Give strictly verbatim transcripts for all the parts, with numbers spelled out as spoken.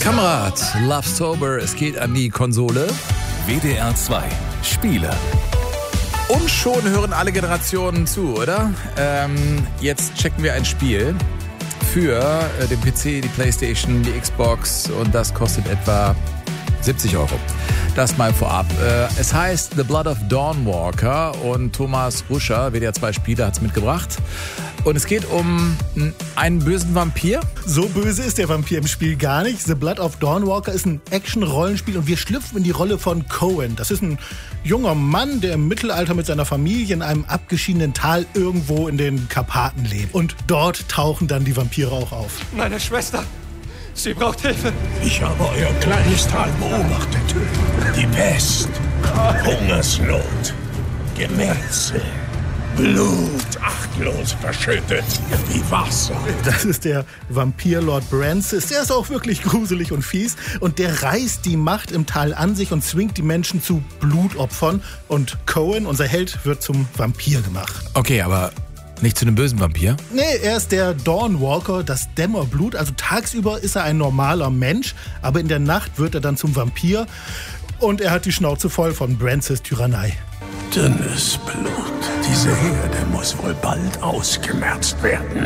Kamerad, Love Sober, es geht an die Konsole. W D R zwei Spiele. Und schon hören alle Generationen zu, oder? Ähm, jetzt checken wir ein Spiel für äh, den P C, die Playstation, die Xbox und das kostet etwa siebzig Euro. Das mal vorab. Äh, es heißt The Blood of Dawnwalker und Thomas Ruscher, W D R zwei Spieler, hat es mitgebracht. Und es geht um einen bösen Vampir. So böse ist der Vampir im Spiel gar nicht. The Blood of Dawnwalker ist ein Action-Rollenspiel und wir schlüpfen in die Rolle von Cohen. Das ist ein junger Mann, der im Mittelalter mit seiner Familie in einem abgeschiedenen Tal irgendwo in den Karpaten lebt. Und dort tauchen dann die Vampire auch auf. Meine Schwester, sie braucht Hilfe. Ich habe euer kleines Tal beobachtet. Die Pest, Hungersnot, Gemetzel, Blut, achtlos verschüttet wie Wasser. Das ist der Vampir Lord Francis. Der ist auch wirklich gruselig und fies. Und der reißt die Macht im Tal an sich und zwingt die Menschen zu Blutopfern. Und Cohen, unser Held, wird zum Vampir gemacht. Okay, aber nicht zu einem bösen Vampir? Nee, er ist der Dawnwalker, das Dämmerblut. Also tagsüber ist er ein normaler Mensch, aber in der Nacht wird er dann zum Vampir. Und er hat die Schnauze voll von Francis' Tyrannei. Dünnes Blut. Diese Herde muss wohl bald ausgemerzt werden.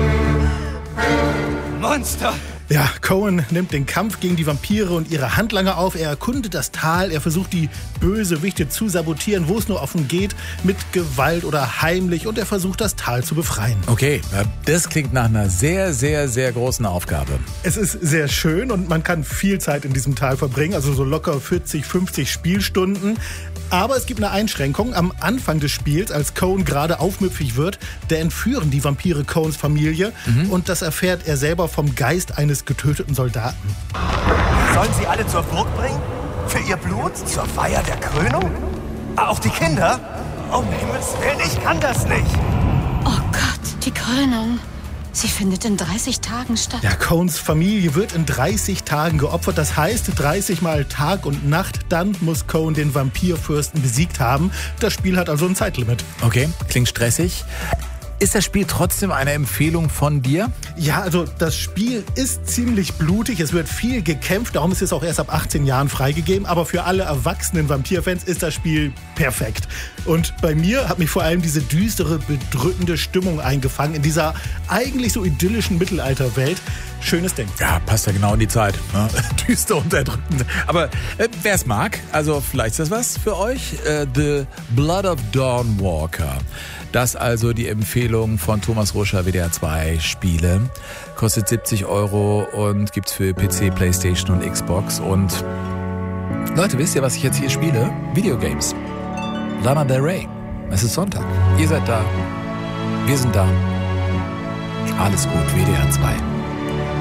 Monster! Ja, Cohen nimmt den Kampf gegen die Vampire und ihre Handlanger auf. Er erkundet das Tal, er versucht die Bösewichte zu sabotieren, wo es nur offen geht, mit Gewalt oder heimlich. Und er versucht das Tal zu befreien. Okay, das klingt nach einer sehr, sehr, sehr großen Aufgabe. Es ist sehr schön und man kann viel Zeit in diesem Tal verbringen, also so locker vierzig, fünfzig Spielstunden. Aber es gibt eine Einschränkung. Am Anfang des Spiels, als Cohen gerade aufmüpfig wird, da entführen die Vampire Cohens Familie. Mhm. Und das erfährt er selber vom Geist eines getöteten Soldaten. Sollen sie alle zur Burg bringen? Für ihr Blut? Zur Feier der Krönung? Auch die Kinder? Um Himmels Willen, ich kann das nicht. Oh Gott, die Krönung. Sie findet in dreißig Tagen statt. Ja, Cohens Familie wird in dreißig Tagen geopfert. Das heißt, dreißig Mal Tag und Nacht. Dann muss Cohen den Vampirfürsten besiegt haben. Das Spiel hat also ein Zeitlimit. Okay, klingt stressig. Ist das Spiel trotzdem eine Empfehlung von dir? Ja, also das Spiel ist ziemlich blutig. Es wird viel gekämpft. Darum ist es auch erst ab achtzehn Jahren freigegeben. Aber für alle erwachsenen Vampirfans ist das Spiel perfekt. Und bei mir hat mich vor allem diese düstere, bedrückende Stimmung eingefangen in dieser eigentlich so idyllischen Mittelalterwelt. Schönes Ding. Ja, passt ja genau in die Zeit. Ne? Düster und erdrückend. Aber äh, wer es mag, also vielleicht ist das was für euch. Äh, The Blood of Dawnwalker. Das also die Empfehlung von Thomas Ruscher, W D R zwei Spiele. Kostet siebzig Euro und gibt's für P C, Playstation und Xbox. Und Leute, wisst ihr, was ich jetzt hier spiele? Videogames. Lana Del Rey. Es ist Sonntag. Ihr seid da. Wir sind da. Alles gut, W D R zwei.